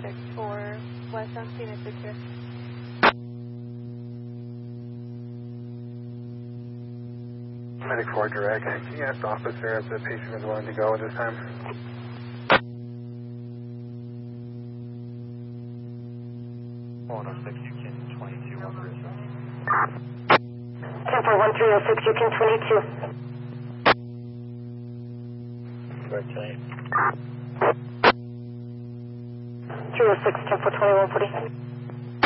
medic for West on Phoenix here. Medic 4 direct. Can you ask the officer if the patient is willing to go at this time? Hold on, 6, you can 22, 136. 10 for 1306, you can 22. Direct tonight. 306, 10 for 2140.